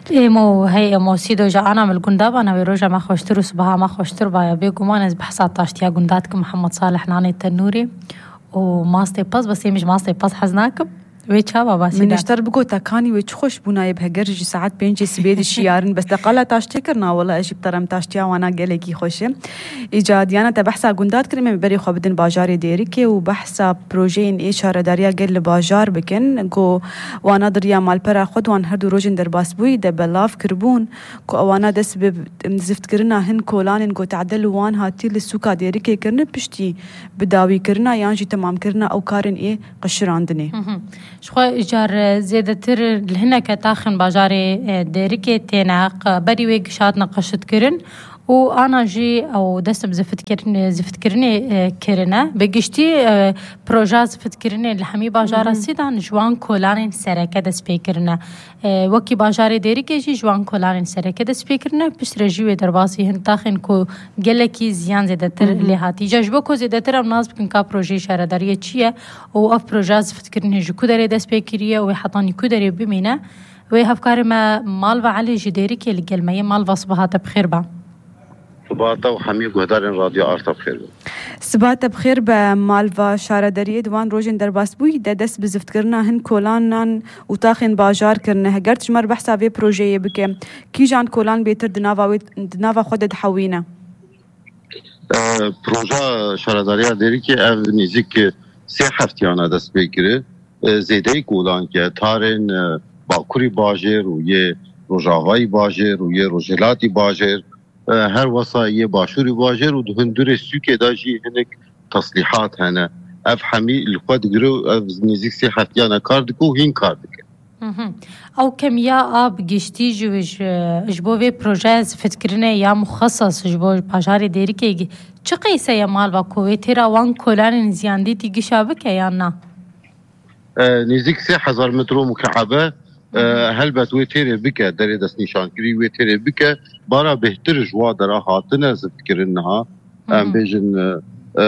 ایمو هی موسیدو جا انا مل گنداب انا ویروجا ما خوشتر و صبحا ما خوشتر بایا بگمان از بحثات تاشتیا گندات که محمد صالح نانی تنوری و ماستی پاس بس یمیش ماستی پاس حزناکم وی چابا باسیدا من اشتر بگو تکانی وی چخوش بونای بهگرجی ساعت 5 سبید شیارن بس دقلا تاشتی کرنا والله اجی بترم تاشتیا وانا گلکی خوشه ایجادیانا تبحثا گندات کریم بری خو بدن باجار دیری که و بحثا پروژین اشاره داریا گل باجار بکن گو وانا دریا مال پر خود وان هر دو روزن در باسبوی د بلاف کربون کو وانا دس زفت کرنا هن کولان گو تعدل وان هاتی لسوکا دیری که کرن پشتی بداوی کرنا یانجی تمام کرنا او کارن ای قشراندنی شخوا اجار زیادتر لهنه که تاخن باجار دیری که تیناق بری وی گشاد نقشت کرن و آنا جی او دستم زفت کرنه کرنه بگشتی پروژه زفت کرنه لحمی باجار سیدان جوان کولان سرکه دست پی کرنه وکی باجار دیری که جی جوان کولان سرکه دست پی کرنه پشت رجوی درباسی هن تاخن کو گله کی زیان زیادتر لحاتی جاجبو کو زیادتر ام ناز بکن که پروژه شهرداری چیه او اف پروژه زفت کرنه جو کداری دست پی کریه و حطانی کداری بمینه و هفکار ما مال و علی جدیری که لگلمه مال و صبحات بخیر با صباتا و همه گهدارن رادیو آرتا بخیر صباتا بخیر به مال و شارداری دوان روزن در باسبوی دست بزفت کرنا هن کولانان و تاخن باجار کرنه هگرت جمر بحثا وی پروژه بکه کی جان کولان بیتر دناوا خود دحوینه پروژه شارداری دیری که او نزدیک 3 هفتیانه دست بگیره زیده کولان که تارن باکوری باجر و یه روجاوایی باجر و یه روجلاتی باجر هر وصاية باشوري باجر ودهندور السوكي داجي هناك تصليحات هنا افهمي القد جرو نزيك سي حتيانا كاردكو هين كاردك او كميا اب گشتي جوج جبوي بروجيز فكرنا يا مخصص جبو باجاري ديري كي چقيسه يا مال با كويترا وان كولان زياندي تي گشابك يانا نزيك 3000 متر مكعبه هل بات ويتيري بكا داري دست نشان كري ويتيري بكا بارا بهتر جوا درا هاتنا زفتكرنها ام بيجن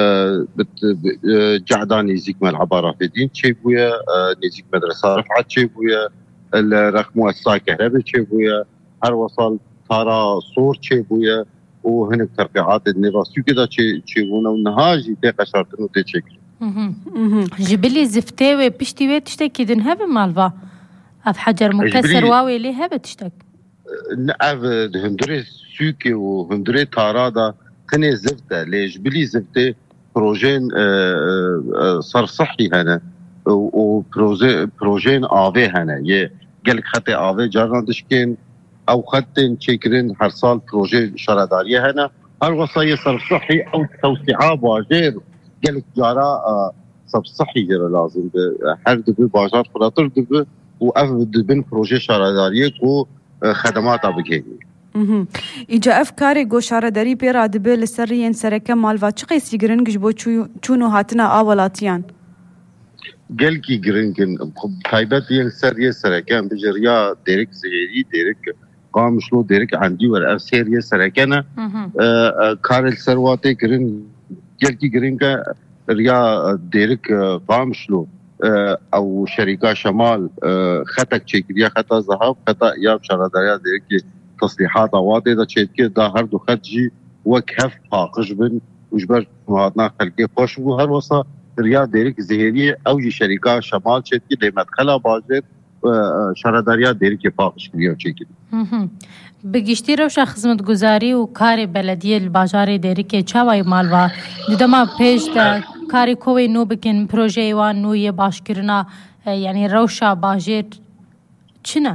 جعدان يزيك ملعب رافدين تشيبويا نزيك مدرسة رفعت تشيبويا الرقم مؤسسة كهرباء تشيبويا هر وصل تارا صور تشيبويا وهنك ترقيعات النيراسيو كده تشيبونا ونهاجي تيقى شارتنو تشيكل جبلي زفتاوي بشتي تشتكي دنها بمالفا اف حجر مكسر واوي ليه بتشتك اف هندري سوكي وهندري تارادا خني زفته ليش بلي زفته بروجين صار صحي هنا وبروجين آوي هنا يه قالك خطي آوي جارنا دشكين او خطين تشيكرين هر سال بروجين شارداريه هنا هر وصاية صار صحي او توسعة باجير قالك جارا صار صحي جرا لازم هر دبي باجار فلاتر دبي وأف دبن بروجي شارداريه کو خدمات بگی ایجا افکاری گو شارداری پیرا دبه لسرین سرکه مالوا چقی سیگرن گجبو چونو هاتنا آولاتیان گل کی گرنگن تایبت ین سریه سرکه بجریا دیرک زیری دیرک قامشلو دیرک عندی ور اف سریه سرکه نه کار سرواته گرن گل کی گرنگه ریا دیرک قامشلو او شركة شمال خطك تشيكريا خطا ذهب خطا اياب شارداريا ديك تصليحات واضحه دا تشيكي دا هر دو خط جي وكهف حاقش بن وجبر مهاتنا خلقي خوش بو هر وصا ريا ديك زهيريه او جي شركة شمال تشيكي دي مدخله باجر شارداريا ديك حاقش كريا تشيكي بگشتی روشا خدمت گزاری و کار بلدیه الباجار دیری که چاوای مالوا دیدما پیش دا کاری کوی نو بکن پروژه وان نو یه باش کرنا یعنی روشا باجر چنه؟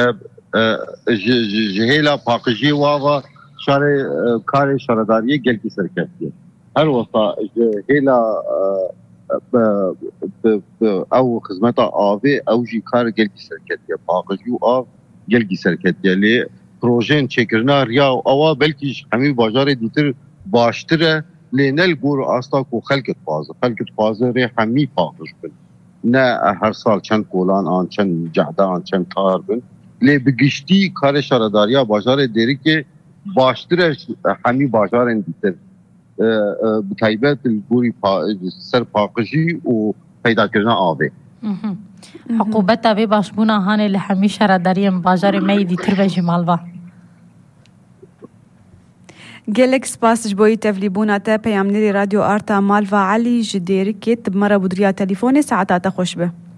جهیلا پاقجی واوا کار شارداریه گل کی سرکتیه هر وقتا جهیلا او خدمتا آوه او جی کار گل کی سرکتیه پاقجی و آو گل کی سرکتیه لی پروژین چکرنا ریا اوا بلکه همی باجار دیتر باشتره لینل گور آستا کو خلقت فازه ری همی پاقش بن نه هر سال چند کولان آن چند جعده آن چند تار بن لی بگشتی کار شارداریا باجار دیری که باشتره همی باجار دیتر بتایبت گوری سر پاقشی و پیدا کردن آوه حقوبتا بي باش بونا هاني لحميشة را داریم باجار ميدي تربجي مالوا. گلک سپاس جبوی تفلیبونا تا پیامنری رادیو آرتا مالوا علی جدیرکت بمرا بودریا تليفوني ساعتها خوش به.